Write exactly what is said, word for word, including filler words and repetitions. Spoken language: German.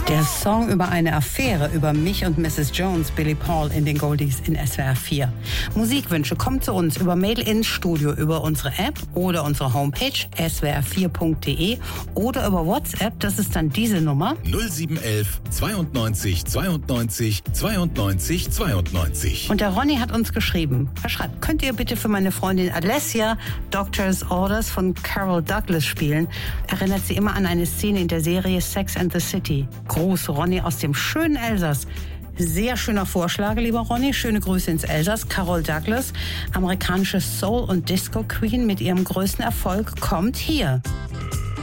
Der Song über eine Affäre über mich und Misses Jones, Billy Paul in den Goldies in S W R vier. Musikwünsche kommen zu uns über Mail ins Studio, über unsere App oder unsere Homepage s w r vier punkt d e oder über WhatsApp, das ist dann diese Nummer null sieben elf zweiundneunzig zweiundneunzig zweiundneunzig zweiundneunzig. Und der Ronny hat uns geschrieben, er schreibt, könnt ihr bitte für meine Freundin Alessia Doctor's Orders von Carol Douglas spielen? Erinnert sie immer an eine Szene in der Serie Sex and the City. Gruß, Ronny aus dem schönen Elsass. Sehr schöner Vorschlag, lieber Ronny. Schöne Grüße ins Elsass. Carol Douglas, amerikanische Soul- und Disco-Queen mit ihrem größten Erfolg, kommt hier.